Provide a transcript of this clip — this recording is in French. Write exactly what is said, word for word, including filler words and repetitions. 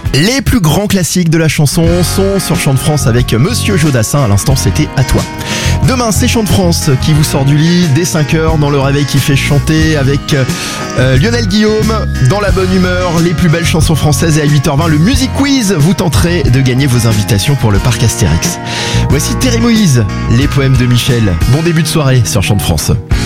Les plus grands classiques de la chanson sont sur Chant de France avec Monsieur Jodassin. À l'instant, c'était À toi. Demain, c'est Chant de France qui vous sort du lit dès cinq heures dans le réveil qui fait chanter avec euh, Lionel Guillaume dans la bonne humeur, les plus belles chansons françaises. Et à huit heures vingt, le Music Quiz. Vous tenterez de gagner vos invitations pour le parc Astérix. Voici Terry Moïse, les poèmes de Michel. Bon début de soirée sur Chant de France.